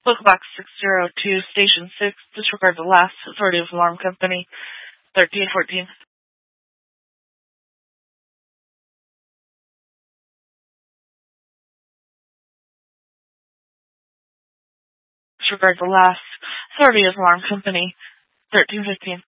Bookbox 602, Station 6, disregard the last. Authority of Alarm Company, 1314. Disregard the last. Authority of Alarm Company, 1315.